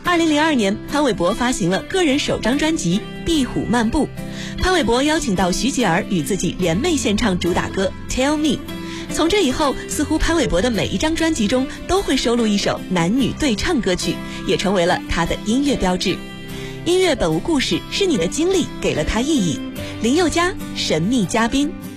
2002年，潘玮柏发行了个人首张专辑《壁虎漫步》，潘玮柏邀请到徐洁儿与自己联袂献唱主打歌《Tell Me》。从这以后，似乎潘玮柏的每一张专辑中都会收录一首男女对唱歌曲，也成为了他的音乐标志。音乐本无故事，是你的经历给了它意义。林宥嘉神秘嘉宾。